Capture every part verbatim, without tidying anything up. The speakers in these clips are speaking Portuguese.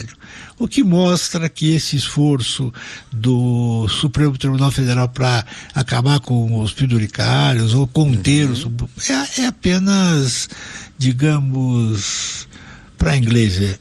trabalho. O que mostra que esse esforço do Supremo Tribunal Federal para acabar com os penduricários ou conter uhum. os é, é apenas, digamos, para inglês ver.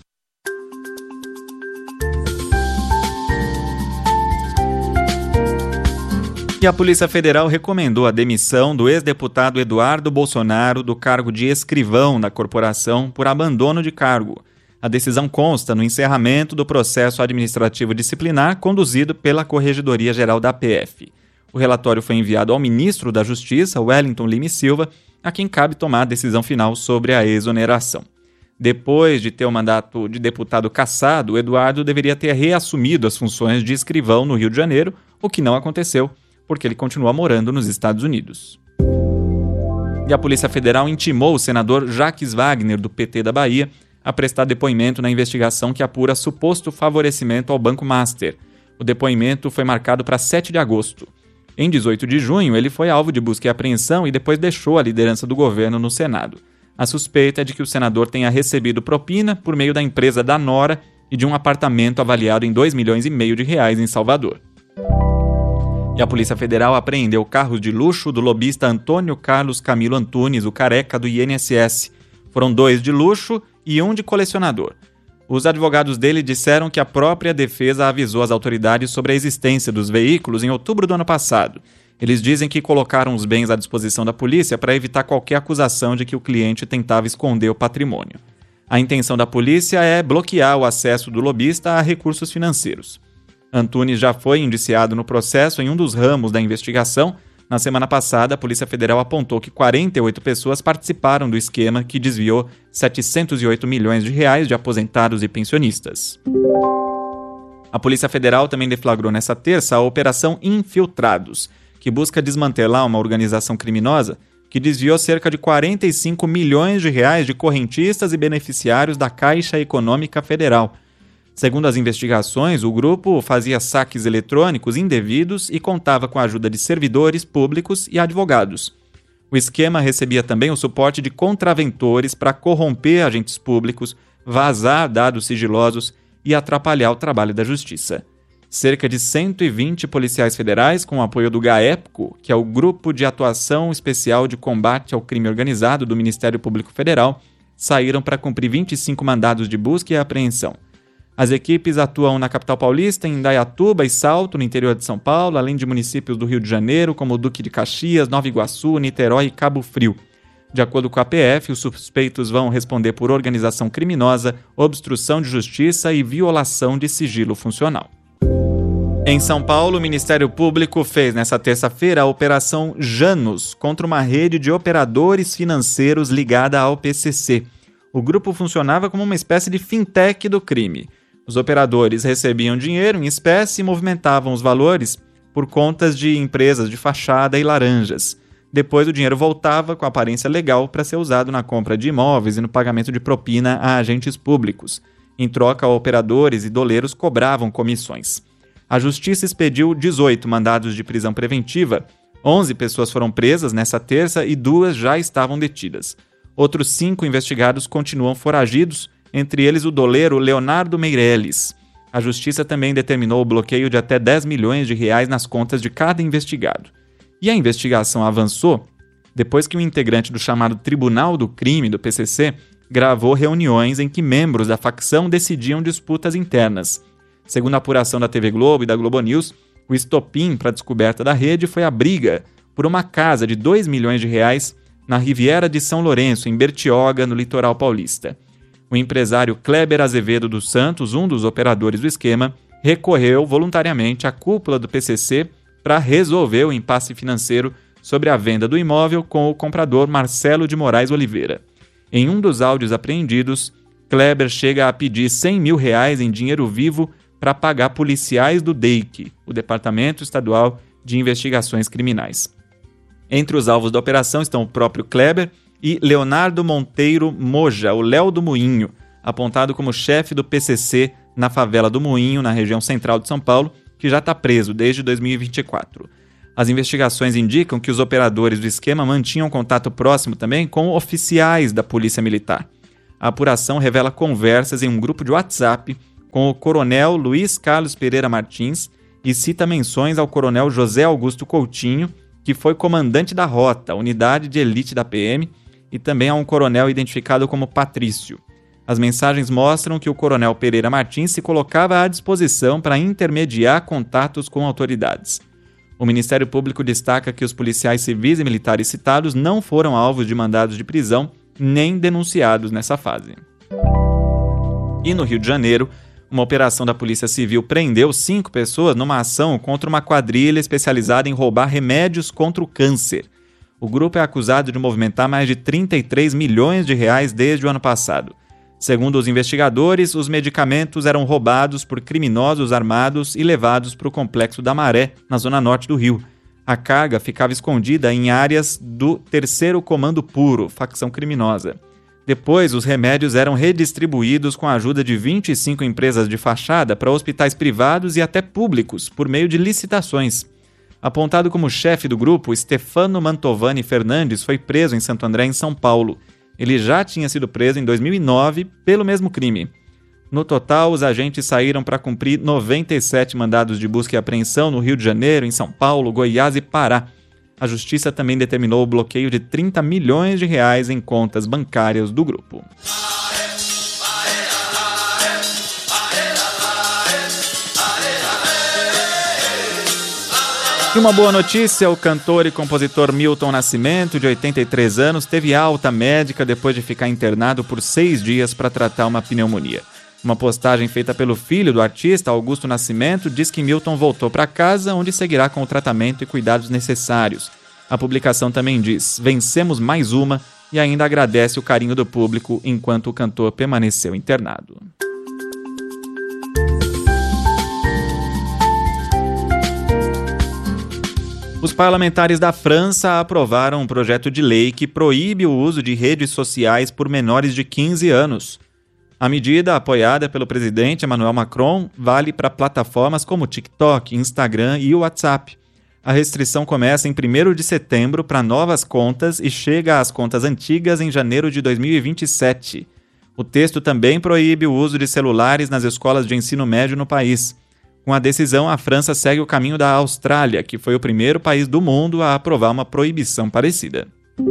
E a Polícia Federal recomendou a demissão do ex-deputado Eduardo Bolsonaro do cargo de escrivão da corporação por abandono de cargo. A decisão consta no encerramento do processo administrativo disciplinar conduzido pela Corregedoria Geral da P F. O relatório foi enviado ao ministro da Justiça, Wellington Lima e Silva, a quem cabe tomar a decisão final sobre a exoneração. Depois de ter o mandato de deputado cassado, o Eduardo deveria ter reassumido as funções de escrivão no Rio de Janeiro, o que não aconteceu, porque ele continua morando nos Estados Unidos. E a Polícia Federal intimou o senador Jacques Wagner, do P T da Bahia, a prestar depoimento na investigação que apura suposto favorecimento ao Banco Master. O depoimento foi marcado para sete de agosto. Em dezoito de junho, ele foi alvo de busca e apreensão e depois deixou a liderança do governo no Senado. A suspeita é de que o senador tenha recebido propina por meio da empresa da Nora e de um apartamento avaliado em dois milhões e meio de reais em Salvador. E a Polícia Federal apreendeu carros de luxo do lobista Antônio Carlos Camilo Antunes, o careca do I N S S. Foram dois de luxo e um de colecionador. Os advogados dele disseram que a própria defesa avisou as autoridades sobre a existência dos veículos em outubro do ano passado. Eles dizem que colocaram os bens à disposição da polícia para evitar qualquer acusação de que o cliente tentava esconder o patrimônio. A intenção da polícia é bloquear o acesso do lobista a recursos financeiros. Antunes já foi indiciado no processo em um dos ramos da investigação. Na semana passada, a Polícia Federal apontou que quarenta e oito pessoas participaram do esquema que desviou setecentos e oito milhões de reais de aposentados e pensionistas. A Polícia Federal também deflagrou nesta terça a Operação Infiltrados, que busca desmantelar uma organização criminosa que desviou cerca de quarenta e cinco milhões de reais de correntistas e beneficiários da Caixa Econômica Federal. Segundo as investigações, o grupo fazia saques eletrônicos indevidos e contava com a ajuda de servidores públicos e advogados. O esquema recebia também o suporte de contraventores para corromper agentes públicos, vazar dados sigilosos e atrapalhar o trabalho da Justiça. Cerca de cento e vinte policiais federais, com o apoio do GAEPCO, que é o Grupo de Atuação Especial de Combate ao Crime Organizado do Ministério Público Federal, saíram para cumprir vinte e cinco mandados de busca e apreensão. As equipes atuam na capital paulista, em Indaiatuba e Salto, no interior de São Paulo, além de municípios do Rio de Janeiro, como Duque de Caxias, Nova Iguaçu, Niterói e Cabo Frio. De acordo com a P F, os suspeitos vão responder por organização criminosa, obstrução de justiça e violação de sigilo funcional. Em São Paulo, o Ministério Público fez nesta terça-feira a Operação Janus contra uma rede de operadores financeiros ligada ao P C C. O grupo funcionava como uma espécie de fintech do crime. Os operadores recebiam dinheiro em espécie e movimentavam os valores por contas de empresas de fachada e laranjas. Depois o dinheiro voltava com aparência legal para ser usado na compra de imóveis e no pagamento de propina a agentes públicos. Em troca, operadores e doleiros cobravam comissões. A Justiça expediu dezoito mandados de prisão preventiva. onze pessoas foram presas nessa terça e duas já estavam detidas. Outros cinco investigados continuam foragidos, entre eles o doleiro Leonardo Meirelles. A Justiça também determinou o bloqueio de até dez milhões de reais nas contas de cada investigado. E a investigação avançou depois que um integrante do chamado Tribunal do Crime do P C C gravou reuniões em que membros da facção decidiam disputas internas. Segundo a apuração da T V Globo e da Globo News, o estopim para a descoberta da rede foi a briga por uma casa de dois milhões de reais na Riviera de São Lourenço, em Bertioga, no litoral paulista. O empresário Kleber Azevedo dos Santos, um dos operadores do esquema, recorreu voluntariamente à cúpula do P C C para resolver o impasse financeiro sobre a venda do imóvel com o comprador Marcelo de Moraes Oliveira. Em um dos áudios apreendidos, Kleber chega a pedir cem mil reais em dinheiro vivo para pagar policiais do D E I C, o Departamento Estadual de Investigações Criminais. Entre os alvos da operação estão o próprio Kleber e Leonardo Monteiro Moja, o Léo do Moinho, apontado como chefe do P C C na favela do Moinho, na região central de São Paulo, que já está preso desde dois mil e vinte e quatro. As investigações indicam que os operadores do esquema mantinham contato próximo também com oficiais da Polícia Militar. A apuração revela conversas em um grupo de WhatsApp com o coronel Luiz Carlos Pereira Martins e cita menções ao coronel José Augusto Coutinho, que foi comandante da Rota, unidade de elite da P M, e também a um coronel identificado como Patrício. As mensagens mostram que o coronel Pereira Martins se colocava à disposição para intermediar contatos com autoridades. O Ministério Público destaca que os policiais civis e militares citados não foram alvos de mandados de prisão nem denunciados nessa fase. E no Rio de Janeiro, uma operação da Polícia Civil prendeu cinco pessoas numa ação contra uma quadrilha especializada em roubar remédios contra o câncer. O grupo é acusado de movimentar mais de trinta e três milhões de reais desde o ano passado. Segundo os investigadores, os medicamentos eram roubados por criminosos armados e levados para o Complexo da Maré, na zona norte do Rio. A carga ficava escondida em áreas do Terceiro Comando Puro, facção criminosa. Depois, os remédios eram redistribuídos com a ajuda de vinte e cinco empresas de fachada para hospitais privados e até públicos, por meio de licitações. Apontado como chefe do grupo, Stefano Mantovani Fernandes foi preso em Santo André, em São Paulo. Ele já tinha sido preso em dois mil e nove pelo mesmo crime. No total, os agentes saíram para cumprir noventa e sete mandados de busca e apreensão no Rio de Janeiro, em São Paulo, Goiás e Pará. A Justiça também determinou o bloqueio de trinta milhões de reais em contas bancárias do grupo. E uma boa notícia, o cantor e compositor Milton Nascimento, de oitenta e três anos, teve alta médica depois de ficar internado por seis dias para tratar uma pneumonia. Uma postagem feita pelo filho do artista, Augusto Nascimento, diz que Milton voltou para casa, onde seguirá com o tratamento e cuidados necessários. A publicação também diz: vencemos mais uma, e ainda agradece o carinho do público enquanto o cantor permaneceu internado. Os parlamentares da França aprovaram um projeto de lei que proíbe o uso de redes sociais por menores de quinze anos. A medida, apoiada pelo presidente Emmanuel Macron, vale para plataformas como TikTok, Instagram e WhatsApp. A restrição começa em primeiro de setembro para novas contas e chega às contas antigas em janeiro de dois mil e vinte e sete. O texto também proíbe o uso de celulares nas escolas de ensino médio no país. Com a decisão, a França segue o caminho da Austrália, que foi o primeiro país do mundo a aprovar uma proibição parecida.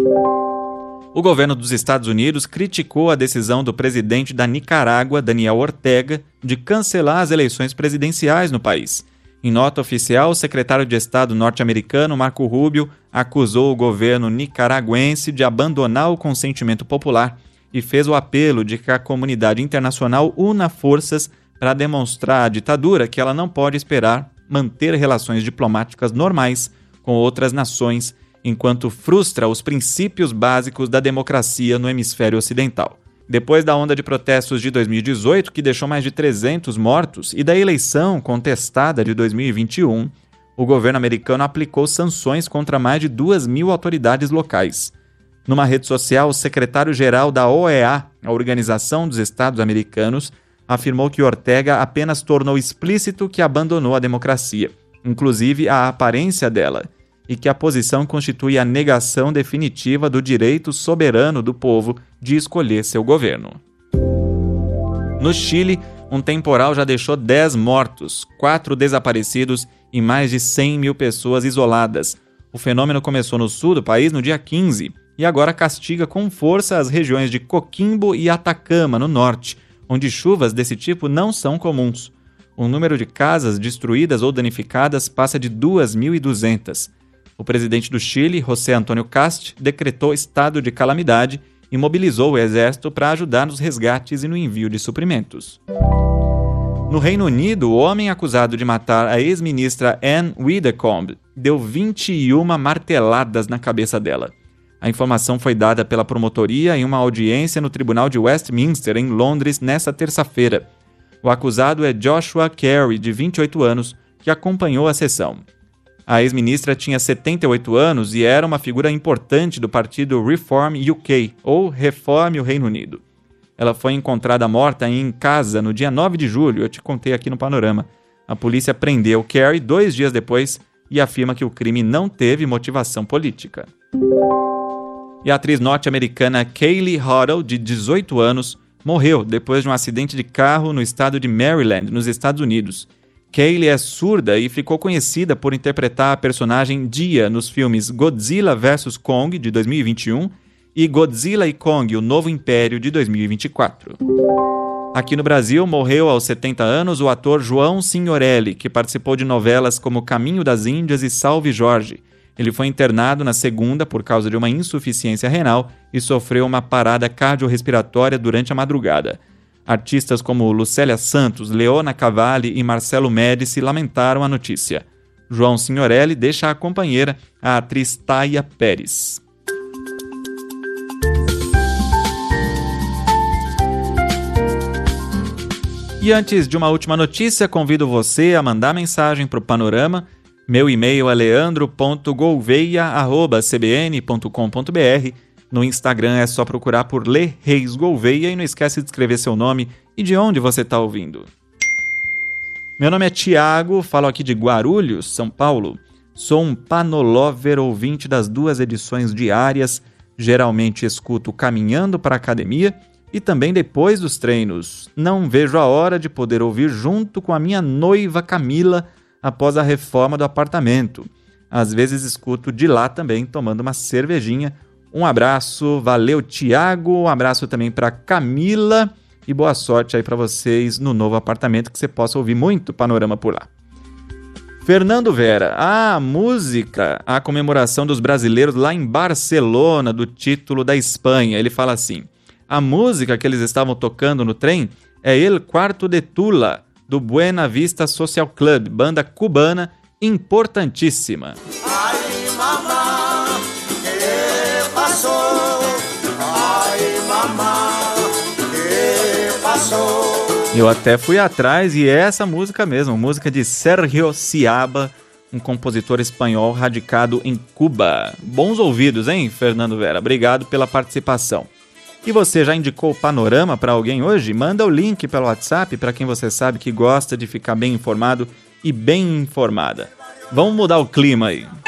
O governo dos Estados Unidos criticou a decisão do presidente da Nicarágua, Daniel Ortega, de cancelar as eleições presidenciais no país. Em nota oficial, o secretário de Estado norte-americano, Marco Rubio, acusou o governo nicaragüense de abandonar o consentimento popular e fez o apelo de que a comunidade internacional una forças para demonstrar à ditadura que ela não pode esperar manter relações diplomáticas normais com outras nações, enquanto frustra os princípios básicos da democracia no hemisfério ocidental. Depois da onda de protestos de dois mil e dezoito, que deixou mais de trezentos mortos, e da eleição contestada de dois mil e vinte e um, o governo americano aplicou sanções contra mais de duas mil autoridades locais. Numa rede social, o secretário-geral da O E A, a Organização dos Estados Americanos, afirmou que Ortega apenas tornou explícito que abandonou a democracia, inclusive a aparência dela, e que a posição constitui a negação definitiva do direito soberano do povo de escolher seu governo. No Chile, um temporal já deixou dez mortos, quatro desaparecidos e mais de cem mil pessoas isoladas. O fenômeno começou no sul do país no dia quinze e agora castiga com força as regiões de Coquimbo e Atacama, no norte, onde chuvas desse tipo não são comuns. O número de casas destruídas ou danificadas passa de duas mil e duzentas. O presidente do Chile, José Antônio Kast, decretou estado de calamidade e mobilizou o exército para ajudar nos resgates e no envio de suprimentos. No Reino Unido, o homem acusado de matar a ex-ministra Anne Widdecombe deu vinte e uma marteladas na cabeça dela. A informação foi dada pela promotoria em uma audiência no Tribunal de Westminster, em Londres, nesta terça-feira. O acusado é Joshua Carey, de vinte e oito anos, que acompanhou a sessão. A ex-ministra tinha setenta e oito anos e era uma figura importante do partido Reform U K, ou Reforme o Reino Unido. Ela foi encontrada morta em casa no dia nove de julho, eu te contei aqui no Panorama. A polícia prendeu Carey dois dias depois e afirma que o crime não teve motivação política. E a atriz norte-americana Kaylee Hoddle, de dezoito anos, morreu depois de um acidente de carro no estado de Maryland, nos Estados Unidos. Kaylee é surda e ficou conhecida por interpretar a personagem Dia nos filmes Godzilla versus. Kong, de dois mil e vinte e um, e Godzilla e Kong, o Novo Império, de dois mil e vinte e quatro. Aqui no Brasil, morreu aos setenta anos o ator João Signorelli, que participou de novelas como Caminho das Índias e Salve Jorge. Ele foi internado na segunda por causa de uma insuficiência renal e sofreu uma parada cardiorrespiratória durante a madrugada. Artistas como Lucélia Santos, Leona Cavalli e Marcelo Médici lamentaram a notícia. João Signorelli deixa a companheira, a atriz Taia Pérez. E antes de uma última notícia, convido você a mandar mensagem para o Panorama. Meu e-mail é leandro ponto gouveia arroba c b n ponto com ponto b r. No Instagram é só procurar por Lê Reis Gouveia e não esquece de escrever seu nome e de onde você está ouvindo. Meu nome é Tiago, falo aqui de Guarulhos, São Paulo. Sou um panolover ouvinte das duas edições diárias. Geralmente escuto caminhando para a academia e também depois dos treinos. Não vejo a hora de poder ouvir junto com a minha noiva Camila após a reforma do apartamento. Às vezes escuto de lá também, tomando uma cervejinha. Um abraço, valeu Tiago, um abraço também para Camila e boa sorte aí para vocês no novo apartamento, que você possa ouvir muito Panorama por lá. Fernando Vera, a música, a comemoração dos brasileiros lá em Barcelona do título da Espanha, ele fala assim: a música que eles estavam tocando no trem é El Quarto de Tula, do Buena Vista Social Club, banda cubana importantíssima. Ai, mamá, que passou? Ai, mamá, que passou? Eu até fui atrás e é essa música mesmo, música de Sergio Ciaba, um compositor espanhol radicado em Cuba. Bons ouvidos, hein, Fernando Vera? Obrigado pela participação. E você já indicou o Panorama para alguém hoje? Manda o link pelo WhatsApp para quem você sabe que gosta de ficar bem informado e bem informada. Vamos mudar o clima aí.